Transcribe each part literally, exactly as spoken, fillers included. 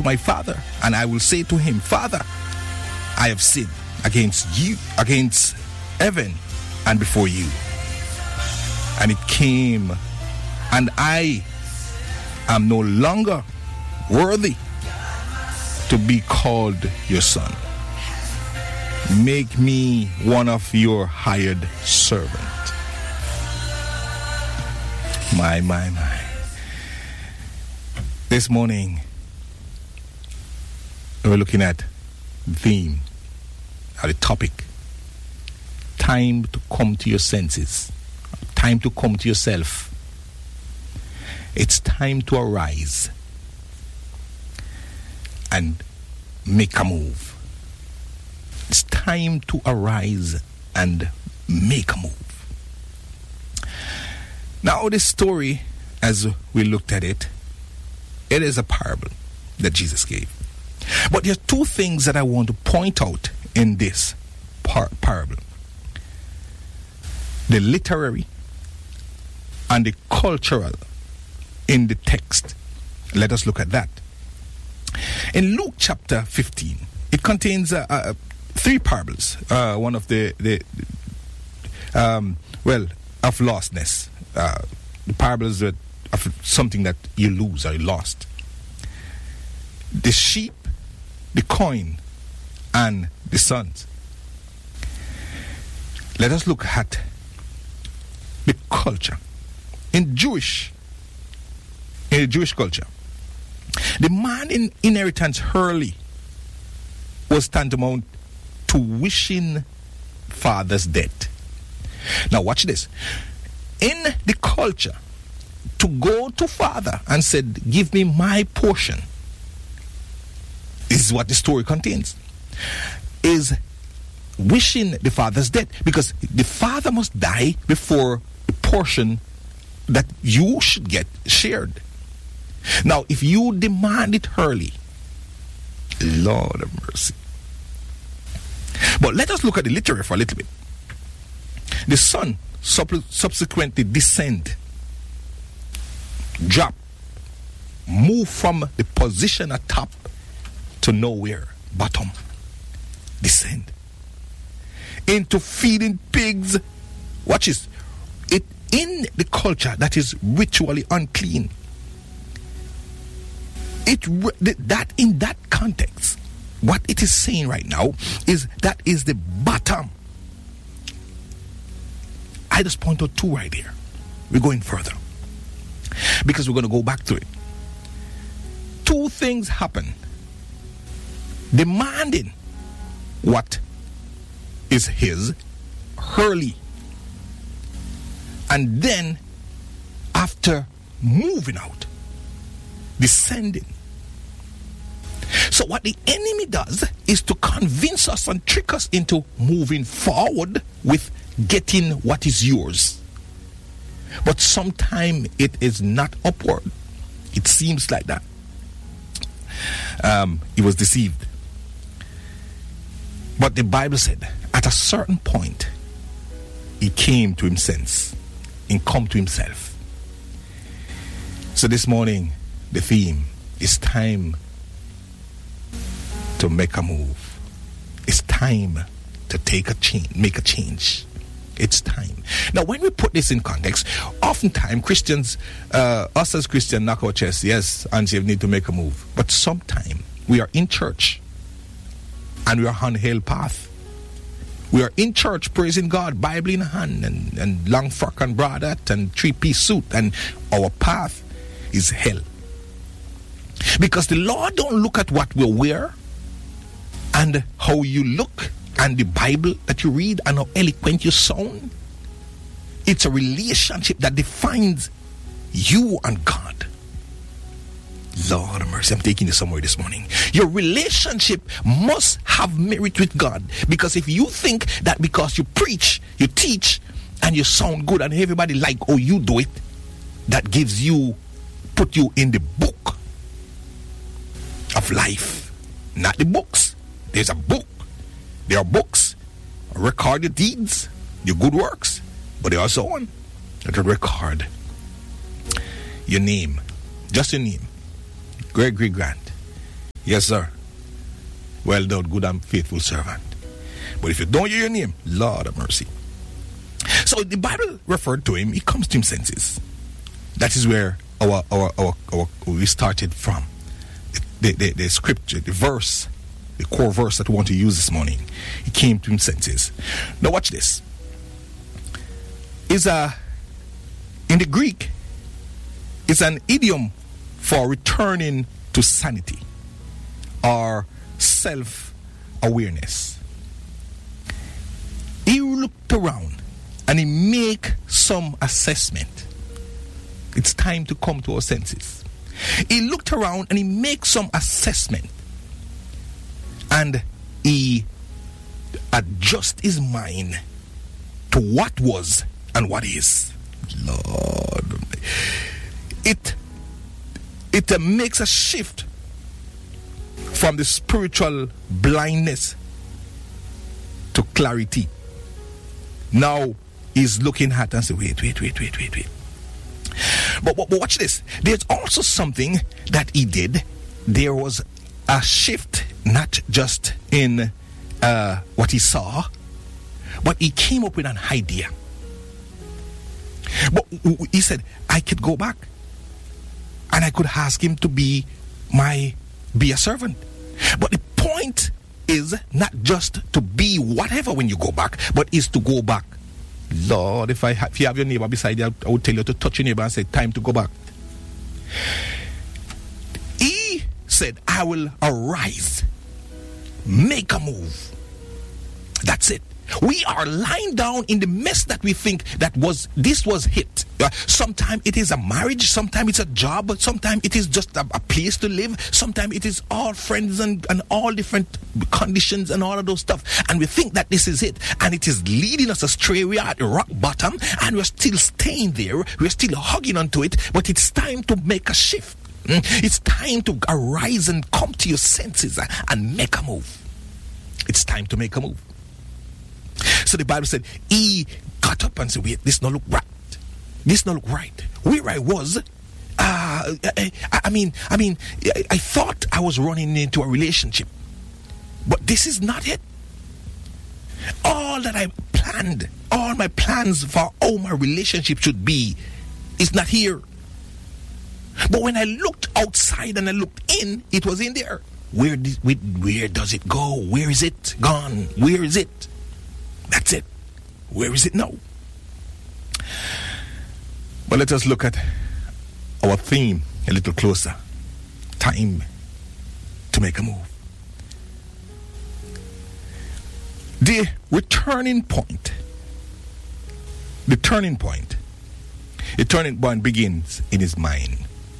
to my father, and I will say to him, Father, I have sinned against you, against heaven and before you. And it came, and I am no longer worthy to be called your son. Make me one of your hired servant. My, my, my. This morning, we're looking at the theme, or the topic. Time to come to your senses. Time to come to yourself. It's time to arise and make a move. It's time to arise and make a move. Now, this story, as we looked at it, it is a parable that Jesus gave. But there are two things that I want to point out in this par- parable. The literary and the cultural in the text. Let us look at that. In Luke chapter fifteen, it contains uh, uh, three parables. Uh, one of the, the um, well, of lostness. Uh, the parables that of something that you lose or you lost. The sheep, the coin, and the sons. Let us look at the culture. In Jewish, in the Jewish culture, the man in inheritance early was tantamount to wishing father's death. Now watch this. In the culture, to go to father and said, give me my portion, is what the story contains, is wishing the father's death, because the father must die before the portion that you should get shared. Now, if you demand it early, Lord of mercy. But let us look at the literary for a little bit. The son sub- subsequently descend, drop, move from the position at top to nowhere, bottom, descend into feeding pigs. Watch this. It in the culture that is ritually unclean. It that in that context, what it is saying right now is that is the bottom. I just point out two right here. We're going further because we're going to go back to it. Two things happen. Demanding what is his early, and then after moving out, descending. So what the enemy does is to convince us and trick us into moving forward with getting what is yours. But sometimes it is not upward. It seems like that. Um, he was deceived. But the Bible said, at a certain point, he came to himself and come to himself. So this morning, the theme is time to make a move. It's time to take a change, make a change. It's time. Now, when we put this in context, oftentimes Christians, uh, us as Christians, knock our chest, yes, and say we need to make a move. But sometimes we are in church and we are on hell path. We are in church praising God, Bible in hand, and, and long frock and broad hat and three-piece suit, and our path is hell. Because the Lord don't look at what we wear and how you look and the Bible that you read and how eloquent you sound. It's a relationship that defines you and God. Lord of mercy, I'm taking you somewhere this morning. Your relationship must have merit with God. Because if you think that because you preach, you teach, and you sound good and everybody like how you do it, that gives you, put you in the book of life. Not the books. There's a book. There are books. Record your deeds, your good works. But there are also one that will record your name. Just your name. Gregory Grant. Yes, sir. Well done, good and faithful servant. But if you don't hear your name, Lord of mercy. So the Bible referred to him, he comes to his senses. That is where our, our, our, our we started from. The, the, the scripture, the verse, the core verse that we want to use this morning. He came to his senses. Now watch this. Is a in the Greek, it's an idiom for returning to sanity or self-awareness. He looked around and he make some assessment. It's time to come to our senses. He looked around and he make some assessment. And he adjust his mind to what was and what is. Lord. It, it uh, makes a shift from the spiritual blindness to clarity. Now he's looking at and say, wait, wait, wait, wait, wait, wait. But, but, but watch this. There's also something that he did. There was a shift, not just in uh, what he saw, but he came up with an idea. But he said, I could go back and I could ask him to be my, be a servant. But the point is not just to be whatever when you go back, but is to go back. Lord, if I ha- if you have your neighbor beside you, I would tell you to touch your neighbor and say, time to go back. He said, I will arise, make a move. That's it. We are lying down in the mess that we think that was, this was it. Uh, sometimes it is a marriage, sometimes it's a job, sometimes it is just a, a place to live, sometimes it is all friends and, and all different conditions and all of those stuff. And we think that this is it. And it is leading us astray. We are at the rock bottom and we're still staying there. We're still hugging onto it. But it's time to make a shift. Mm? It's time to arise and come to your senses and make a move. It's time to make a move. So the Bible said, he got up and said, wait, this not look right. This not look right. Where I was, uh, I, I mean, I mean, I, I thought I was running into a relationship. But this is not it. All that I planned, all my plans for how my relationship should be, is not here. But when I looked outside and I looked in, it was in there. Where, did, where does it go? Where is it gone? Where is it? That's it. Where is it now? But let us look at our theme a little closer. Time to make a move. The returning point. The turning point. The turning point begins in his mind.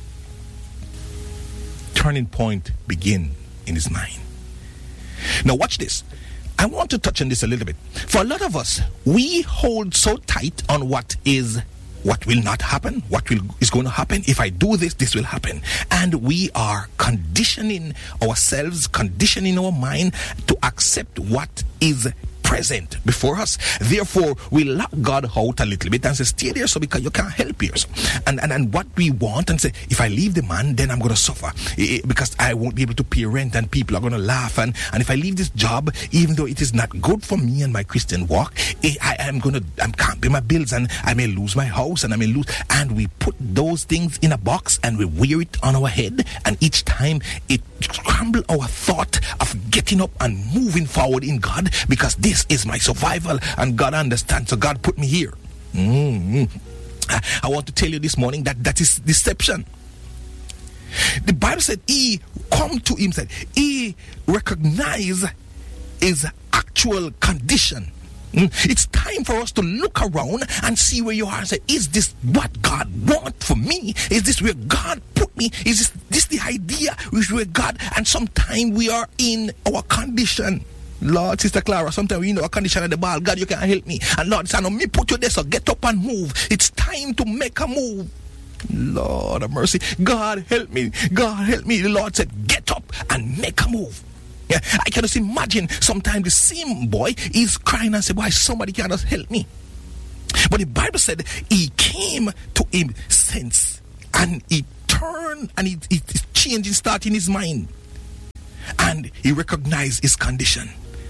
Turning point begins in his mind. Now watch this. I want to touch on this a little bit. For a lot of us, we hold so tight on what is, what will not happen, what will is going to happen. If I do this, this will happen. And we are conditioning ourselves, conditioning our mind to accept what is present before us. Therefore, we lock God out a little bit and say, stay there so because you can't help here. So, and, and, and what we want and say, if I leave the man, then I'm going to suffer it, because I won't be able to pay rent and people are going to laugh. And, and if I leave this job, even though it is not good for me and my Christian walk, it, I am going to, I can't pay my bills and I may lose my house and I may lose. And we put those things in a box and we wear it on our head. And each time it scrambles our thought of getting up and moving forward in God, because this is my survival and God understands. So God put me here. Mm-hmm. I want to tell you this morning that that is deception. The Bible said he come to him, said he recognize his actual condition. It's time for us to look around and see where you are and say, is this what God wants for me? Is this where God put me? Is this, this the idea which where God? And sometimes we are in our condition. Lord, Sister Clara, sometimes we know a condition at the ball. God, you can't help me. And Lord, son, me put you there, so get up and move. It's time to make a move. Lord of mercy. God, help me. God, help me. The Lord said, get up and make a move. Yeah, I can just imagine sometimes the same boy is crying and say, why somebody can just help me. But the Bible said he came to him sense and he turned and he, he changed and started in his mind. And he recognized his condition.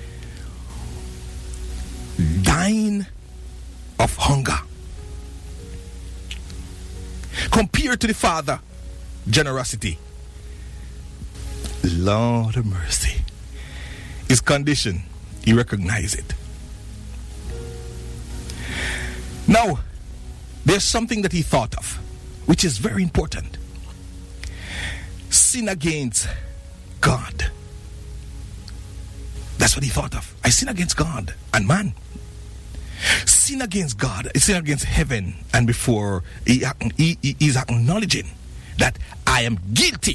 Dying of hunger. Compared to the Father, generosity. Lord of mercy. His condition, he recognized it. Now, there's something that he thought of, which is very important. Sin against God. That's what he thought of. I sin against God and man. Sin against God, sin against heaven, and before he, he, he is acknowledging that I am guilty,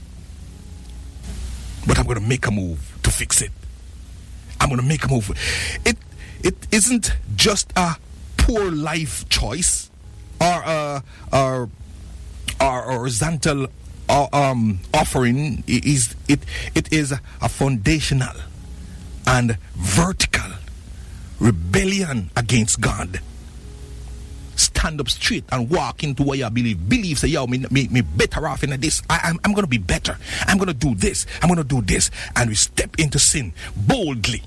but I'm going to make a move to fix it. I'm going to make a move. It it isn't just a poor life choice or a or or horizontal uh, um, offering. It is it it is a foundational and vertical rebellion against God. Stand up straight and walk into what you believe. Believe, say, yo, me, me, me better off in this. I, I'm, I'm going to be better. I'm going to do this. I'm going to do this. And we step into sin boldly.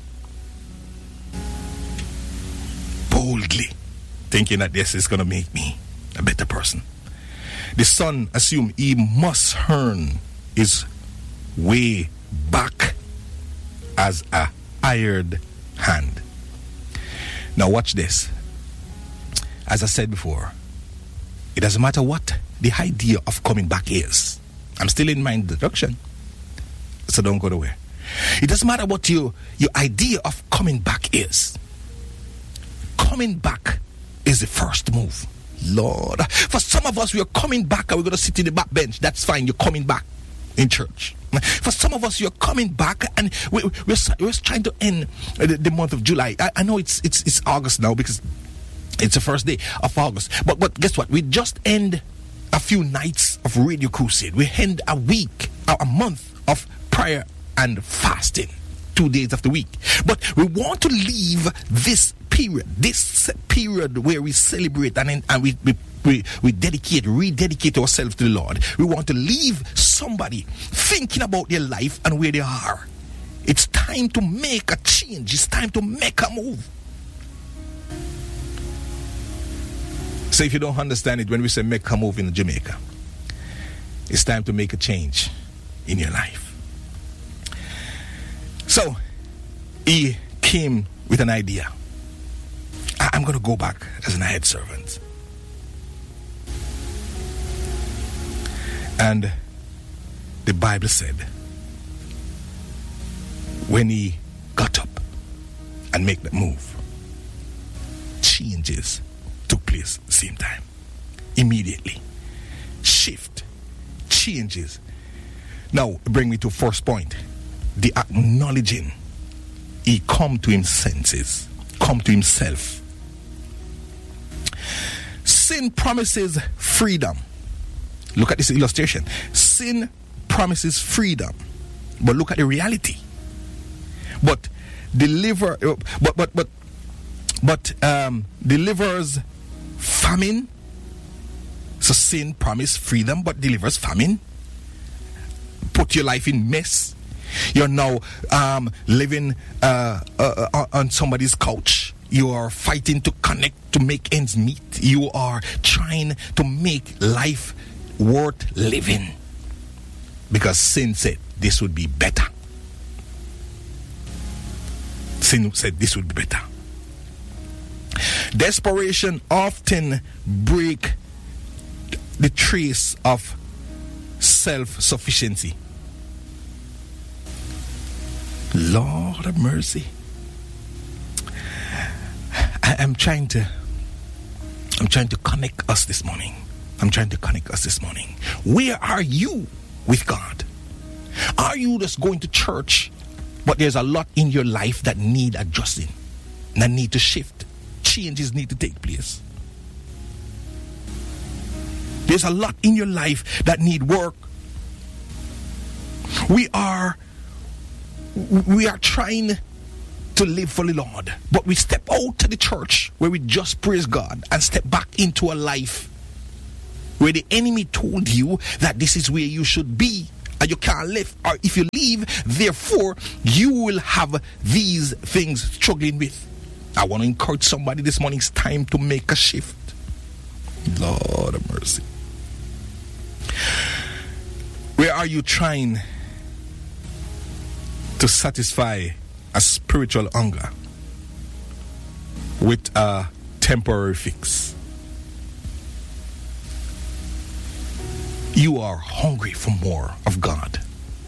Boldly. Thinking that this is going to make me a better person. The son assumed he must earn his way back as a hired hand. Now watch this. As I said before, it doesn't matter what the idea of coming back is. I'm still in my introduction, so don't go nowhere. It doesn't matter what your, your idea of coming back is. Coming back is the first move. Lord, for some of us, we are coming back and we're going to sit in the back bench. That's fine, you're coming back in church. For some of us, you're coming back and we, we're, we're trying to end the, the month of July. I, I know it's, it's, it's August now because it's the first day of August. But, but guess what? We just end a few nights of Radio Crusade. We end a week, a month of prayer and fasting. Two days of the week. But we want to leave this period, this period where we celebrate and, and we, we, we, we dedicate, rededicate ourselves to the Lord. We want to leave somebody thinking about their life and where they are. It's time to make a change. It's time to make a move. So if you don't understand it, when we say make a move in Jamaica, it's time to make a change in your life. So he came with an idea. I- I'm going to go back as an hired servant. And the Bible said, when he got up and made that move, changes took place at the same time. Immediately. Shift. Changes. Now, bring me to first point. The acknowledging. He come to his senses. Come to himself. Sin promises freedom. Look at this illustration. Sin promises freedom. But look at the reality. But deliver but but but but um delivers famine. So sin promises freedom but delivers famine. Put your life in mess. You're now um, living uh, uh, uh, on somebody's couch. You are fighting to connect to make ends meet. You are trying to make life worth living. Because sin said this would be better. Sin said this would be better. Desperation often break the trace of self-sufficiency. Lord of mercy. I am trying to I'm trying to connect us this morning. I'm trying to connect us this morning. Where are you with God? Are you just going to church, but there's a lot in your life that need adjusting, that need to shift? Changes need to take place. There's a lot in your life that need work. We are We are trying to live for the Lord, but we step out to the church where we just praise God and step back into a life where the enemy told you that this is where you should be, and you can't live, or if you leave, therefore you will have these things struggling with. I want to encourage somebody this morning. It's time to make a shift. Lord of mercy. Where are you trying to satisfy a spiritual hunger with a temporary fix? You are hungry for more of God,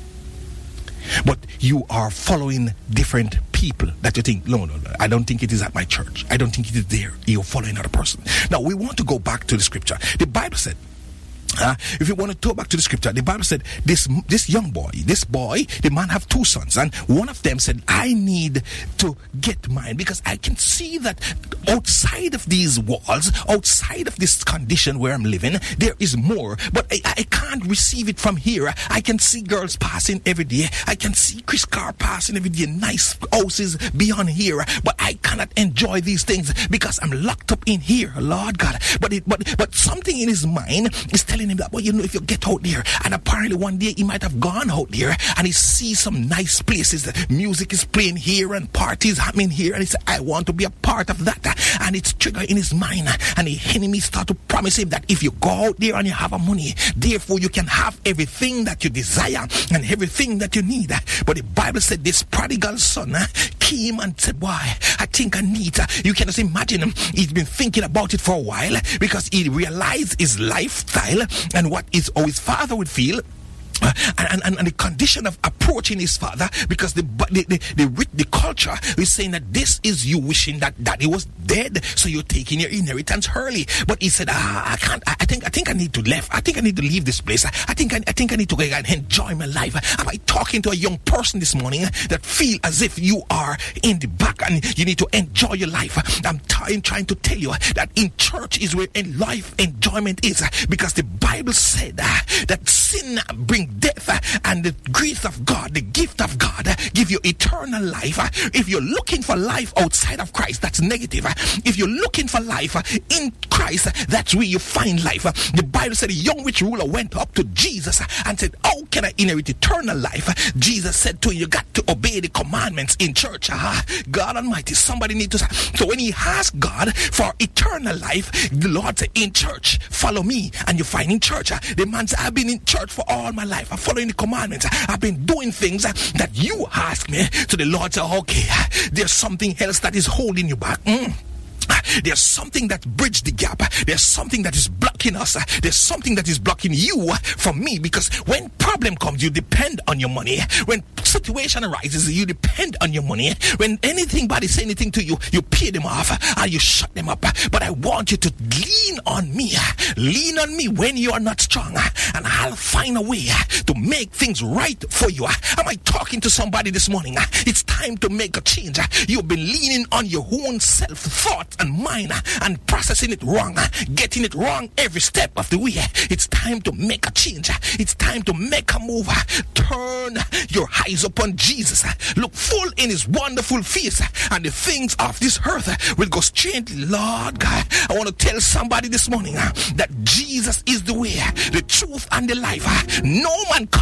but you are following different people that you think, no, no, no, I don't think it is at my church. I don't think it is there. You're following another person. Now, we want to go back to the scripture. The Bible said, Uh, if you want to go back to the scripture, the Bible said this this young boy, this boy, the man have two sons, and one of them said, I need to get mine because I can see that outside of these walls, outside of this condition where I'm living, there is more, but I, I can't receive it from here. I can see girls passing every day. I can see Chris Carr passing every day, nice houses beyond here, but I cannot enjoy these things because I'm locked up in here, Lord God. But it, but but something in his mind is telling him that, well, you know, if you get out there, and apparently one day he might have gone out there and he sees some nice places, the music is playing here and parties happening here, and he said, I want to be a part of that, and it's triggered in his mind, and the enemy start to promise him that if you go out there and you have a money, therefore you can have everything that you desire and everything that you need. But the Bible said this prodigal son came and said, why, I think I need, you can just imagine him, he's been thinking about it for a while because he realized his lifestyle and what is how his father would feel. Uh, and, and, and the condition of approaching his father, because the the, the the the culture is saying that this is you wishing that daddy was dead, so you're taking your inheritance early. But he said, ah, I can't. I, I think I think I need to leave. I think I need to leave this place. I, I think I, I think I need to go and enjoy my life. Am I talking to a young person this morning that feel as if you are in the back and you need to enjoy your life? I'm t- trying to tell you that in church is where in life enjoyment is, because the Bible said uh, that sin brings death, uh, and the grace of God, the gift of God, uh, give you eternal life. Uh, if you're looking for life outside of Christ, that's negative. Uh, if you're looking for life uh, in Christ, uh, that's where you find life. Uh, the Bible said a young rich ruler went up to Jesus uh, and said, how can I inherit eternal life? Uh, Jesus said to him, you got to obey the commandments in church. Uh, God Almighty, somebody need to. So when he asked God for eternal life, the Lord said, in church, follow me. And you find in church, uh, the man said, I've been in church for all my life. I'm following the commandments. I've been doing things that you ask me. So the Lord said, okay, there's something else that is holding you back. Mm. There's something that bridged the gap. There's something that is blocking us. There's something that is blocking you from me, because when problem comes, you depend on your money. When situation arises, you depend on your money. When anything body say anything to you, you pay them off and you shut them up. But I want you to lean on me. Lean on me when you are not strong, and I'll find a way to make things right for you. Am I talking to somebody this morning? It's time to make a change. You've been leaning on your own self-thought and mind and processing it wrong, getting it wrong every step of the way. It's time to make a change. It's time to make a move. Turn your eyes upon Jesus. Look full in his wonderful face, and the things of this earth will go straight. Lord God, I want to tell somebody this morning that Jesus is the way, the truth, and the life. No man